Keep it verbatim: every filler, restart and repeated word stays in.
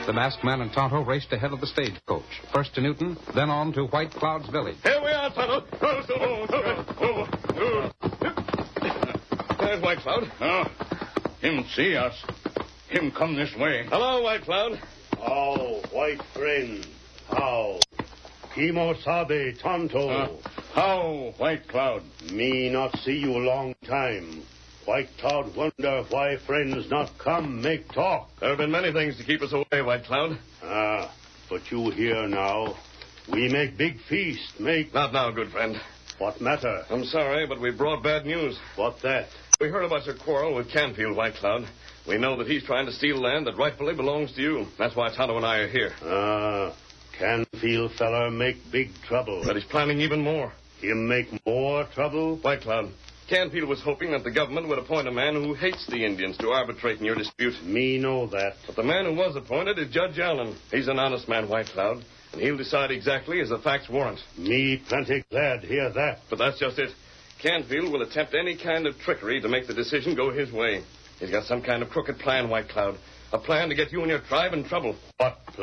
The masked man and Tonto raced ahead of the stagecoach. First to Newton, then on to White Cloud's village. Here we are, Tonto. There's White Cloud. Oh, him see us. Him come this way. Hello, White Cloud. How, white friend? How? Kimosabe Tonto. Uh, how, White Cloud? Me not see you long time. White Cloud wonder why friends not come make talk. There have been many things to keep us away, White Cloud. Ah, but you here now. We make big feast, make... Not now, good friend. What matter? I'm sorry, but we brought bad news. What that? We heard about your quarrel with Canfield, White Cloud. We know that he's trying to steal land that rightfully belongs to you. That's why Tonto and I are here. Ah, Canfield feller make big trouble. But he's planning even more. Him make more trouble? White Cloud, Canfield was hoping that the government would appoint a man who hates the Indians to arbitrate in your dispute. Me know that. But the man who was appointed is Judge Allen. He's an honest man, White Cloud, and he'll decide exactly as the facts warrant. Me plenty glad hear that. But that's just it. Canfield will attempt any kind of trickery to make the decision go his way. He's got some kind of crooked plan, White Cloud. A plan to get you and your tribe in trouble. What